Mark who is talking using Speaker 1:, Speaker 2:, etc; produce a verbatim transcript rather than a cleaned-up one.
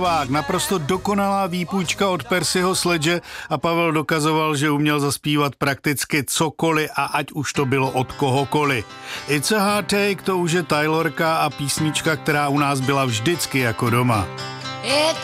Speaker 1: Naprosto dokonalá výpůjčka od Percyho Sledge a Pavel dokazoval, že uměl zaspívat prakticky cokoliv a ať už to bylo od kohokoliv. It's a Hard Take, to už je Taylorka a písnička, která u nás byla vždycky jako doma.